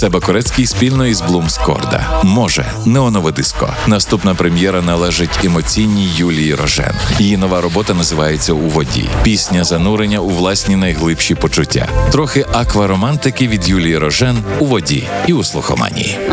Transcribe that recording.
Себа Корецький спільно із Блум Скорда. «Може» – неонове диско. Наступна прем'єра належить емоційній Юлії Рожен. Її нова робота називається «У воді». Пісня занурення у власні найглибші почуття. Трохи акваромантики від Юлії Рожен «У воді» і у слухоманії.